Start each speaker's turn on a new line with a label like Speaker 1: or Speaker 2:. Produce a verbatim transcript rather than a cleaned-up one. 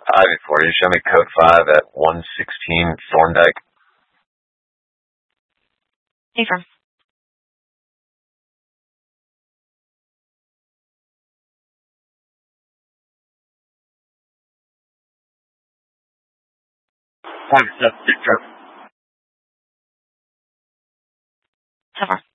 Speaker 1: Ivy for you. Show me code five at one sixteen Thorndike.
Speaker 2: Affirm.
Speaker 3: Five, seven, six,
Speaker 2: Affirm.